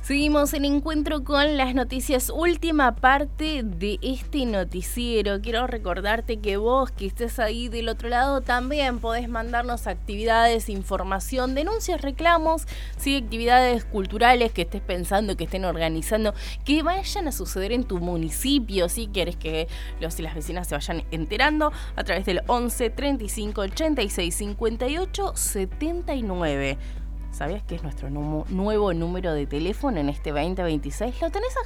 Seguimos en encuentro con las noticias, última parte de este noticiero. Quiero recordarte que vos que estés ahí del otro lado también podés mandarnos actividades, información, denuncias, reclamos, sí, actividades culturales que estés pensando, que estén organizando, que vayan a suceder en tu municipio, si querés que los y las vecinas se vayan enterando a través del 11 35 86 58 79. ¿Sabías que es nuestro nuevo número de teléfono en este 2026? ¿Lo tenés